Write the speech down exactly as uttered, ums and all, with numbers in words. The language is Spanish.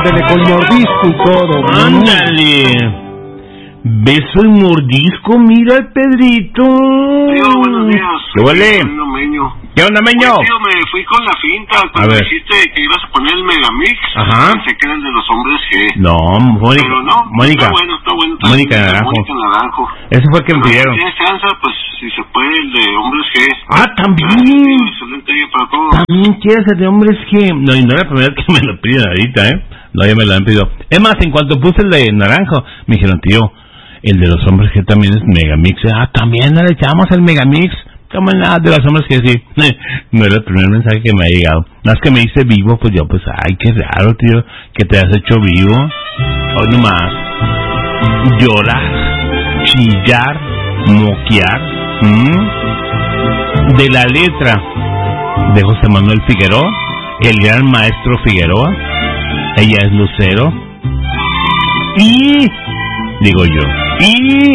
ándale, con mordisco y todo. Ándale. Beso y mordisco, mira el Pedrito. Tío, buenos días. ¿Qué huele? Meño. ¿Qué onda, Meño? Pues, tío, me fui con la finta cuando me dijiste que ibas a poner el Megamix. Ajá. Pensé que eran de los hombres G. No, Mónica. Pero no, Mónica. está bueno, está bueno. Está Mónica bien, Naranjo. Mónica Naranjo. Ese fue el que me Pero pidieron. Si tienes chance, pues si se puede el de hombres G. Ah, también. Excelente día para todos. También quieres el de hombres G. No, y no es la primera vez que me lo piden ahorita, ¿eh? No, ya me lo han pedido. Es más, en cuanto puse el de Naranjo, me dijeron, tío, el de los hombres G también es Megamix. Ah, también le echamos el Megamix. Como nada de los hombres G, sí. No era el primer mensaje que me ha llegado. Más que me dice vivo, pues yo, pues, ay, qué raro, tío, que te has hecho vivo. Hoy nomás. Llorar, chillar, moquear. ¿Mm? De la letra de José Manuel Figueroa, el gran maestro Figueroa. Ella es Lucero. Y, digo yo, y